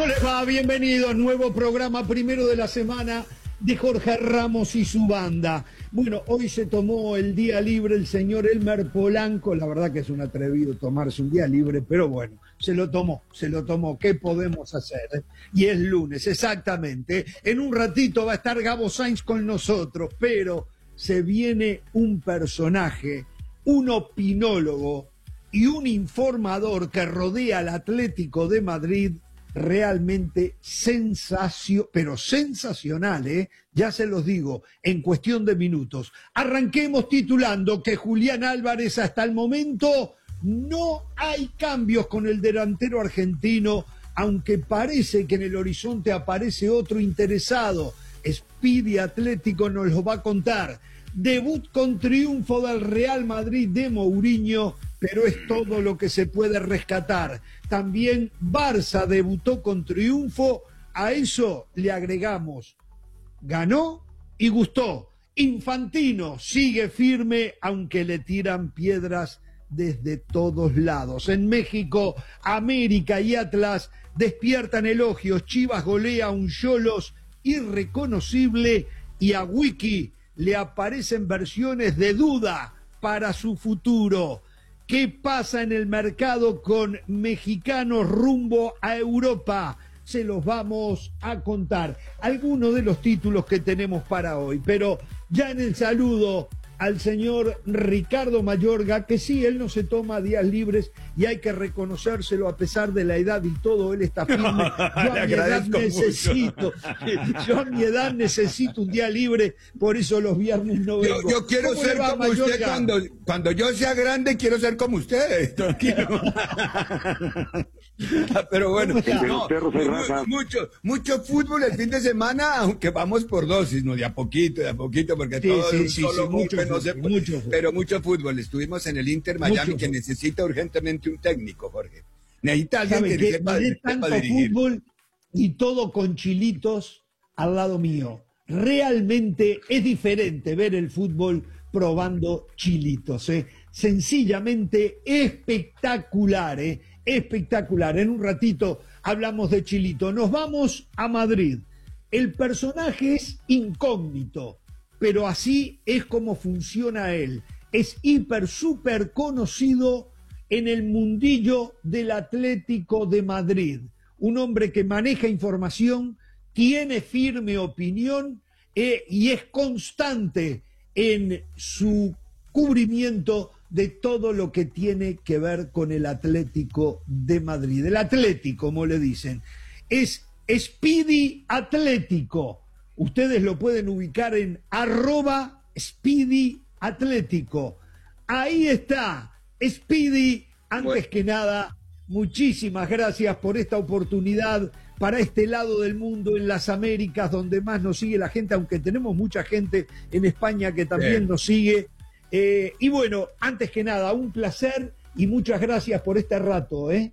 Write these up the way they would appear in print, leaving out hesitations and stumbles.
¿Cómo les va? Bienvenidos, nuevo programa primero de la semana de Jorge Ramos y su banda. Bueno, hoy se tomó el día libre el señor Elmer Polanco, la verdad que es un atrevido tomarse un día libre, pero bueno, se lo tomó, ¿qué podemos hacer? Y es lunes, exactamente. En un ratito va a estar Gabo Sainz con nosotros, pero se viene un personaje, un opinólogo y un informador que rodea al Atlético de Madrid realmente sensacional, ¿eh? Ya se los digo, en cuestión de minutos. Arranquemos titulando que Julián Álvarez hasta el momento no hay cambios con el delantero argentino, aunque parece que en el horizonte aparece otro interesado. Speedy Atlético nos lo va a contar. Debut con triunfo del Real Madrid de Mourinho, pero es todo lo que se puede rescatar. También Barça debutó con triunfo, a eso le agregamos, ganó y gustó. Infantino sigue firme, aunque le tiran piedras desde todos lados. En México, América y Atlas despiertan elogios. Chivas golea a un Xolos irreconocible y a Wiki le aparecen versiones de duda para su futuro. ¿Qué pasa en el mercado con mexicanos rumbo a Europa? Se los vamos a contar. Algunos de los títulos que tenemos para hoy, pero ya en el saludo al señor Ricardo Mayorga, que sí, él no se toma días libres y hay que reconocérselo a pesar de la edad y todo, él está firme. Yo a mi edad necesito un día libre, por eso los viernes no vengo. Yo quiero ser como Mayorga? Usted cuando yo sea grande, quiero ser como usted, tranquilo. Pero bueno, mucho fútbol el fin de semana, aunque vamos por dosis, ¿no? De a poquito, porque todo es solo golpe, no se puede. Pero mucho fútbol. Estuvimos en el Inter Miami, que necesita urgentemente un técnico, Jorge. Necesita alguien que sepa dirigir. Fútbol y todo con chilitos al lado mío. Realmente es diferente ver el fútbol probando chilitos, ¿eh? Sencillamente espectacular, ¿eh? Espectacular. En un ratito hablamos de chilito. Nos vamos a Madrid. El personaje es incógnito, pero así es como funciona él. Es súper conocido en el mundillo del Atlético de Madrid. Un hombre que maneja información, tiene firme opinión y es constante en su cubrimiento de todo lo que tiene que ver con el Atlético de Madrid. El Atlético, como le dicen, es Speedy Atlético. Ustedes lo pueden ubicar en @Speedy Atlético. Ahí está, Speedy. Antes que nada, muchísimas gracias por esta oportunidad para este lado del mundo, en las Américas, donde más nos sigue la gente, aunque tenemos mucha gente en España que también nos sigue. Y bueno, antes que nada, un placer y muchas gracias por este rato, ¿eh?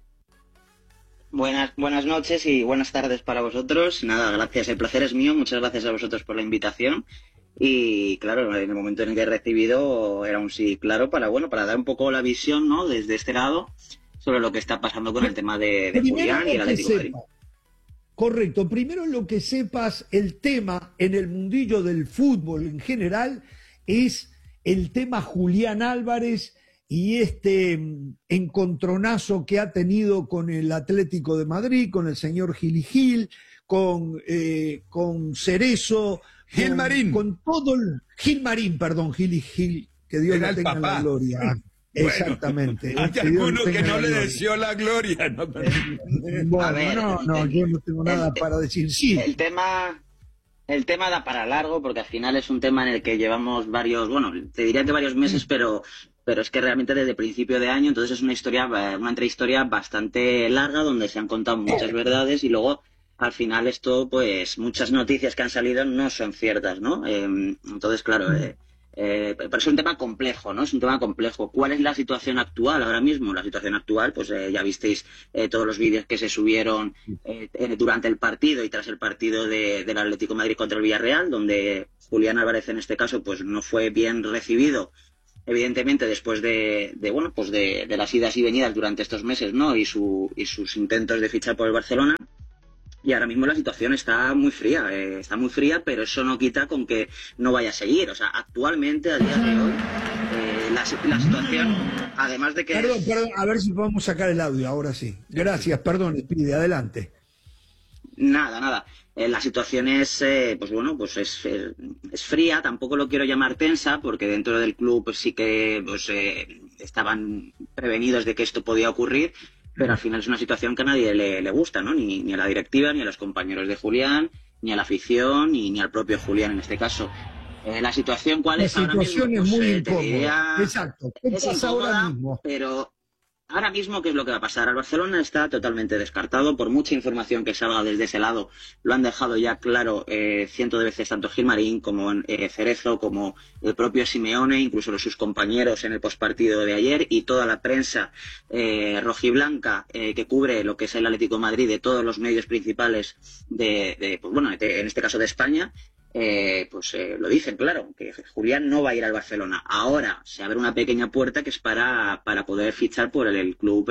Buenas noches y buenas tardes para vosotros. Nada, gracias, el placer es mío. Muchas gracias a vosotros por la invitación. Y claro, en el momento en el que he recibido era un sí claro para dar un poco la visión, ¿no?, desde este lado sobre lo que está pasando con el tema de Julián y el Atlético de Madrid. Correcto, primero lo que sepas, el tema en el mundillo del fútbol en general es el tema Julián Álvarez y este encontronazo que ha tenido con el Atlético de Madrid, con el señor Gil, con Cerezo, Gilmarín. Con todo el Gilmarín, perdón, Gil, que Dios le tenga la gloria. Bueno, exactamente. Hay alguno que no le deseó la gloria. No, yo no tengo nada para decir. Sí. El tema da para largo, porque al final es un tema en el que llevamos te diría que varios meses, pero es que realmente desde principio de año, entonces es una intrahistoria bastante larga, donde se han contado muchas verdades y luego al final esto, pues muchas noticias que han salido no son ciertas, ¿no? Entonces, claro, pero es un tema complejo, ¿no? Es un tema complejo. ¿Cuál es la situación actual ahora mismo? La situación actual, pues ya visteis todos los vídeos que se subieron durante el partido y tras el partido del Atlético de Madrid contra el Villarreal, donde Julián Álvarez en este caso pues no fue bien recibido, evidentemente después de las idas y venidas durante estos meses, ¿no? Y sus intentos de fichar por el Barcelona. Y ahora mismo la situación está muy fría, pero eso no quita con que no vaya a seguir. O sea, actualmente, a día de hoy, la situación, además de que... Perdón, a ver si podemos sacar el audio, ahora sí. Gracias, perdón, Speedy, adelante. Nada. La situación es, es fría, tampoco lo quiero llamar tensa, porque dentro del club pues, sí que estaban prevenidos de que esto podía ocurrir, pero al final es una situación que a nadie le gusta, ¿no? Ni a la directiva, ni a los compañeros de Julián, ni a la afición, ni al propio Julián en este caso. ¿La situación cuál es ahora mismo? La situación es muy incómoda. Exacto. ¿Qué pasa ahora mismo? Pero ahora mismo, ¿qué es lo que va a pasar? El Barcelona está totalmente descartado. Por mucha información que salga desde ese lado, lo han dejado ya claro cientos de veces tanto Gilmarín como Cerezo, como el propio Simeone, incluso sus compañeros en el postpartido de ayer, y toda la prensa rojiblanca que cubre lo que es el Atlético de Madrid de todos los medios principales en este caso de España. Lo dicen claro, que Julián no va a ir al Barcelona. Ahora se abre una pequeña puerta que es para poder fichar por el club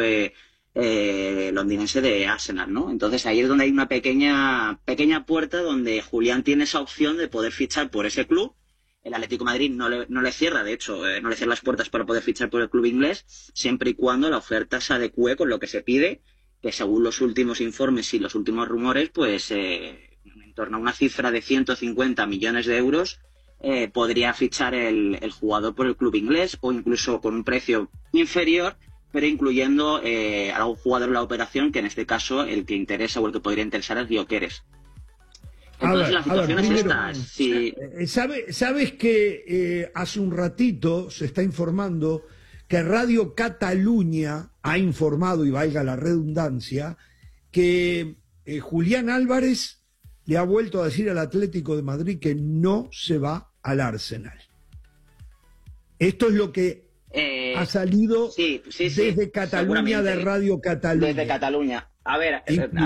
londinense de Arsenal, ¿no? Entonces ahí es donde hay una pequeña puerta donde Julián tiene esa opción de poder fichar por ese club. El Atlético de Madrid no le cierra, de hecho, no le cierra las puertas para poder fichar por el club inglés, siempre y cuando la oferta se adecue con lo que se pide, que según los últimos informes y los últimos rumores, pues en torno a una cifra de 150 millones de euros podría fichar el jugador por el club inglés, o incluso con un precio inferior, pero incluyendo a algún jugador en la operación, que en este caso el que interesa o el que podría interesar es Gyökeres. Entonces la situación es esta. Sí. ¿Sabes que hace un ratito se está informando que Radio Cataluña ha informado, y valga la redundancia, que Julián Álvarez le ha vuelto a decir al Atlético de Madrid que no se va al Arsenal? Esto es lo que ha salido desde Cataluña, de Radio Cataluña. Desde Cataluña. A ver,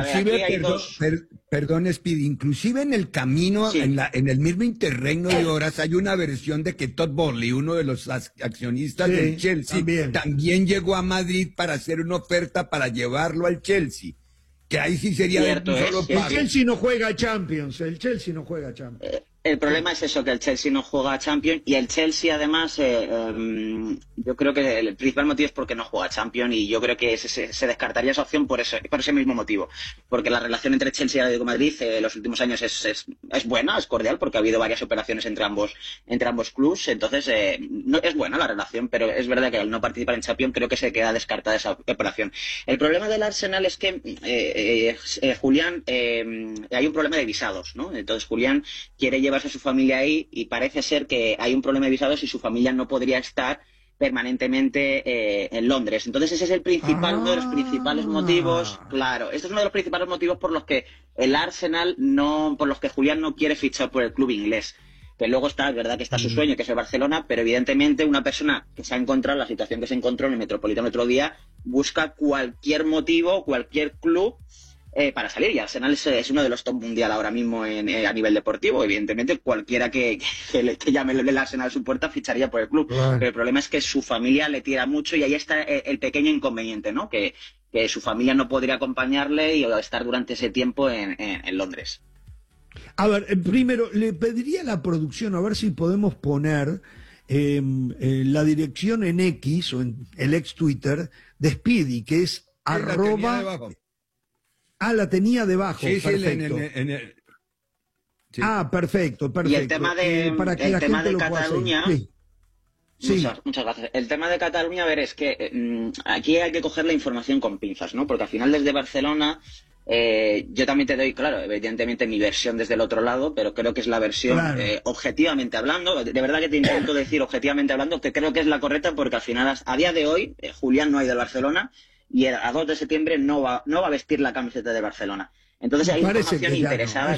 perdón, Speedy, inclusive en el camino, en el mismo interregno de horas, hay una versión de que Todd Boehly, uno de los accionistas del Chelsea, también llegó a Madrid para hacer una oferta para llevarlo al Chelsea. Que ahí sí sería un solo pago. El Chelsea no juega Champions. El problema es eso, que el Chelsea no juega Champions, y el Chelsea además, yo creo que el principal motivo es porque no juega Champions, y yo creo que se descartaría esa opción por ese mismo motivo, porque la relación entre Chelsea y Atlético de Madrid en los últimos años es buena, es cordial, porque ha habido varias operaciones entre ambos clubes, entonces no, es buena la relación, pero es verdad que al no participar en Champions creo que se queda descartada esa operación. El problema del Arsenal es que Julián, hay un problema de visados, ¿no? Entonces Julián quiere llevarse a su familia ahí, y parece ser que hay un problema de visados y su familia no podría estar permanentemente en Londres. Entonces ese es uno de los principales motivos, claro, este es uno de los principales motivos por los que el Arsenal por los que Julián no quiere fichar por el club inglés. Que luego es verdad que está su sueño, que es el Barcelona, pero evidentemente una persona que se ha encontrado en la situación que se encontró en el Metropolitano el otro día busca cualquier motivo, cualquier club para salir, y Arsenal es uno de los top mundial ahora mismo a nivel deportivo. Evidentemente cualquiera que llame el Arsenal a su puerta ficharía por el club, pero el problema es que su familia le tira mucho, y ahí está el pequeño inconveniente, ¿no? Que su familia no podría acompañarle y estar durante ese tiempo en Londres. A ver, primero le pediría a la producción a ver si podemos poner la dirección en X o en el ex Twitter de Speedy, que es @ la tenía debajo. Sí, perfecto. Sí. Perfecto. Y el tema de, Cataluña. Sí. Muchas gracias. El tema de Cataluña, a ver, es que aquí hay que coger la información con pinzas, ¿no? Porque al final desde Barcelona, yo también te doy, claro, evidentemente mi versión desde el otro lado, pero creo que es la versión objetivamente hablando. De verdad que te intento decir objetivamente hablando que creo que es la correcta, porque al final, a día de hoy, Julián no ha ido al Barcelona, y a 2 de septiembre no va a vestir la camiseta de Barcelona. Entonces hay información interesada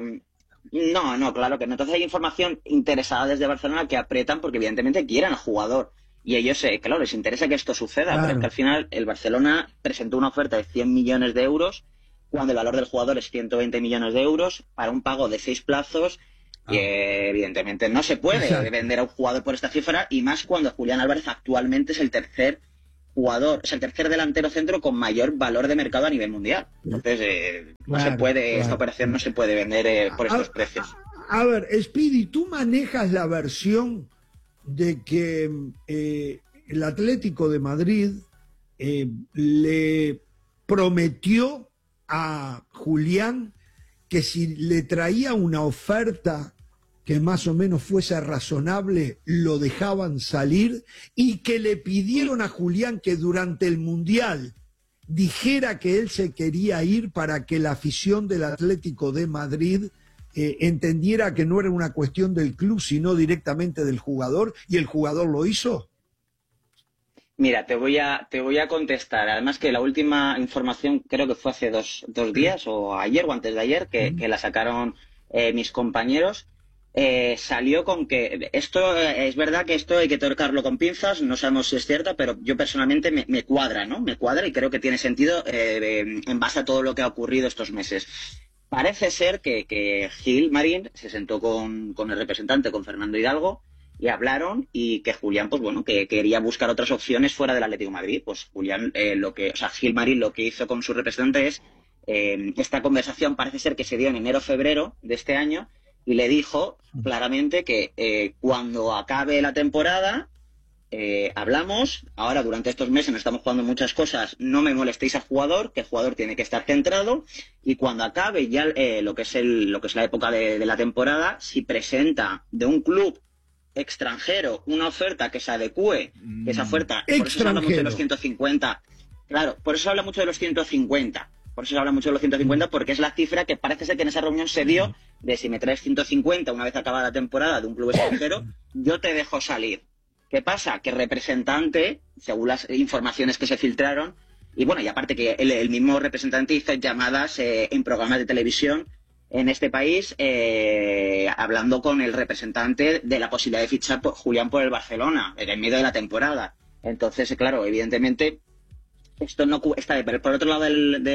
No, claro que no. Entonces hay información interesada desde Barcelona que aprietan porque evidentemente quieren al jugador. Y ellos, claro, les interesa que esto suceda, pero es que al final el Barcelona presentó una oferta de 100 millones de euros, cuando el valor del jugador es 120 millones de euros, para un pago de 6 plazos. Y evidentemente no se puede vender a un jugador por esta cifra, y más cuando Julián Álvarez actualmente es el tercer jugador, es el tercer delantero centro con mayor valor de mercado a nivel mundial. Entonces, esta operación no se puede vender por estos precios. A ver, Speedy, ¿tú manejas la versión de que el Atlético de Madrid le prometió a Julián que si le traía una oferta que más o menos fuese razonable, lo dejaban salir, y que le pidieron a Julián que durante el Mundial dijera que él se quería ir para que la afición del Atlético de Madrid entendiera que no era una cuestión del club, sino directamente del jugador, y el jugador lo hizo? Mira, te voy a contestar. Además que la última información creo que fue hace dos días, o ayer o antes de ayer, que la sacaron mis compañeros. Salió con que esto es verdad, que esto hay que tocarlo con pinzas, no sabemos si es cierto, pero yo personalmente me cuadra, ¿no? Me cuadra y creo que tiene sentido en base a todo lo que ha ocurrido estos meses. Parece ser que Gil-Marín se sentó con el representante, con Fernando Hidalgo, y hablaron, y que Julián, pues bueno, que quería buscar otras opciones fuera del Atlético de Madrid. Pues Julián, Gil-Marín lo que hizo con su representante es, esta conversación parece ser que se dio en enero-febrero de este año, y le dijo claramente que cuando acabe la temporada hablamos. Ahora, durante estos meses nos estamos jugando muchas cosas, no me molestéis al jugador, que el jugador tiene que estar centrado, y cuando acabe ya lo que es la época de la temporada, si presenta de un club extranjero una oferta que se adecue, que esa oferta, por eso se habla mucho de los 150, claro, por eso se habla mucho de los 150. Por eso se habla mucho de los 150, porque es la cifra que parece ser que en esa reunión se dio, de si me traes 150 una vez acabada la temporada de un club extranjero, yo te dejo salir. ¿Qué pasa? Que el representante, según las informaciones que se filtraron, y bueno, y aparte que el mismo representante hizo llamadas en programas de televisión en este país, hablando con el representante de la posibilidad de fichar por Julián por el Barcelona, en medio de la temporada. Entonces, claro, evidentemente, esto no está por otro lado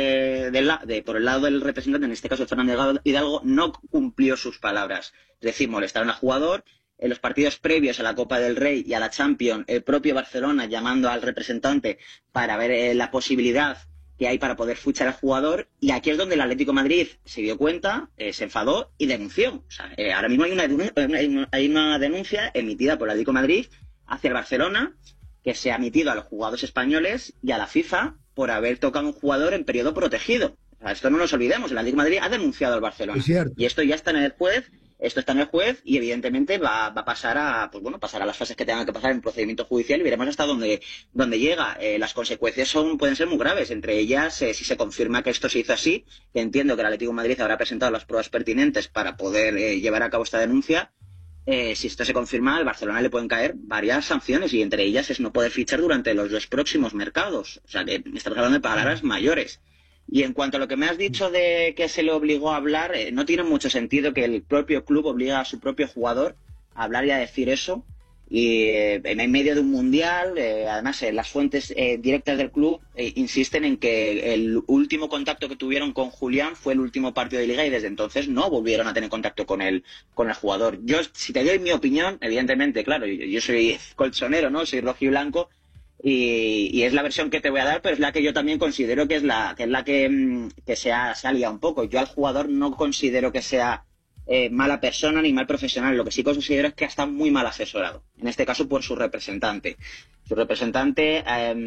por el lado del representante, en este caso Fernando Hidalgo, no cumplió sus palabras. Es decir, molestaron al jugador. En los partidos previos a la Copa del Rey y a la Champions, el propio Barcelona llamando al representante para ver la posibilidad que hay para poder fichar al jugador, y aquí es donde el Atlético de Madrid se dio cuenta, se enfadó y denunció. O sea, ahora mismo hay una denuncia emitida por el Atlético de Madrid hacia el Barcelona, que se ha emitido a los jugadores españoles y a la FIFA por haber tocado a un jugador en periodo protegido. O sea, esto no nos olvidemos, el Atlético de Madrid ha denunciado al Barcelona. Y esto ya está en el juez, y evidentemente va a pasar a las fases que tengan que pasar en procedimiento judicial, y veremos hasta dónde llega. Las consecuencias pueden ser muy graves, entre ellas, si se confirma que esto se hizo así, que entiendo que el Atlético de Madrid habrá presentado las pruebas pertinentes para poder llevar a cabo esta denuncia. Si esto se confirma, al Barcelona le pueden caer varias sanciones, y entre ellas es no poder fichar durante los 2 próximos mercados. O sea, que estamos hablando de palabras mayores. Y en cuanto a lo que me has dicho de que se le obligó a hablar, no tiene mucho sentido que el propio club obligue a su propio jugador a hablar y a decir eso. Y en medio de un mundial, además las fuentes directas del club insisten en que el último contacto que tuvieron con Julián fue el último partido de Liga, y desde entonces no volvieron a tener contacto con el jugador. Yo, si te doy mi opinión, evidentemente, claro, yo soy colchonero, ¿no? Soy rojiblanco, y es la versión que te voy a dar, pero es la que yo también considero que es la que se ha liado un poco. Yo al jugador no considero que sea mala persona ni mal profesional. Lo que sí considero es que ha estado muy mal asesorado, en este caso por su representante. Su representante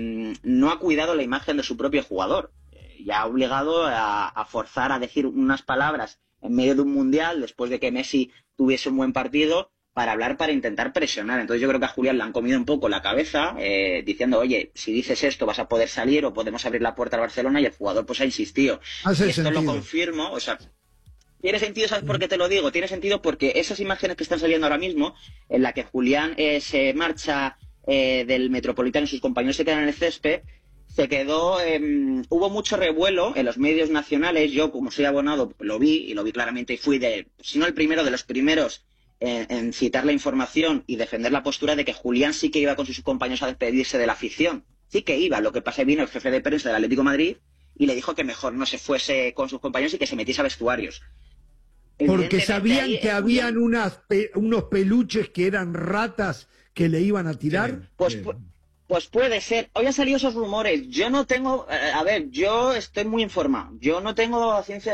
no ha cuidado la imagen de su propio jugador, y ha obligado a forzar a decir unas palabras en medio de un mundial, después de que Messi tuviese un buen partido, para hablar, para intentar presionar. Entonces yo creo que a Julián le han comido un poco la cabeza, diciendo, oye, si dices esto vas a poder salir, o podemos abrir la puerta al Barcelona, y el jugador pues ha insistido. Y esto lo confirmo, o sea, tiene sentido. ¿Sabes por qué te lo digo? Tiene sentido porque esas imágenes que están saliendo ahora mismo, en la que Julián se marcha del Metropolitano y sus compañeros se quedan en el césped, se quedó, hubo mucho revuelo en los medios nacionales. Yo, como soy abonado, lo vi claramente, y fui si no el primero, de los primeros en citar la información y defender la postura de que Julián sí que iba con sus compañeros a despedirse de la afición. Sí que iba. Lo que pasa es que vino el jefe de prensa del Atlético de Madrid y le dijo que mejor no se fuese con sus compañeros y que se metiese a vestuarios. Porque sabían que habían unos peluches que eran ratas que le iban a tirar. Pues Pues puede ser. Hoy han salido esos rumores. Yo no tengo... A ver, yo estoy muy informado. Yo no tengo ciencia